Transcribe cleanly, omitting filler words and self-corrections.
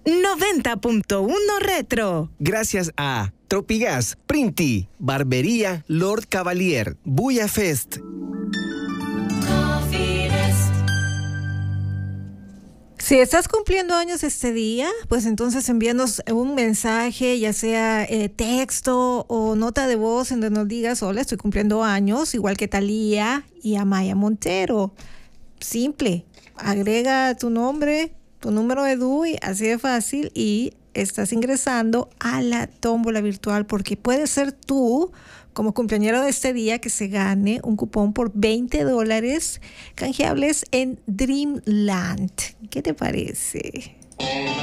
90.1 Retro. Gracias a Tropigas, Printi, Barbería Lord Cavalier, Buya Fest. Si estás cumpliendo años este día, pues entonces envíanos un mensaje, ya sea texto o nota de voz, en donde nos digas: hola, estoy cumpliendo años, igual que Talía y Amaya Montero. Simple, agrega tu nombre, tu número de DUI, así de fácil, y estás ingresando a la tómbola virtual, porque puede ser tú, como cumpleañero de este día, que se gane un cupón por $20 canjeables en Dreamland. ¿Qué te parece?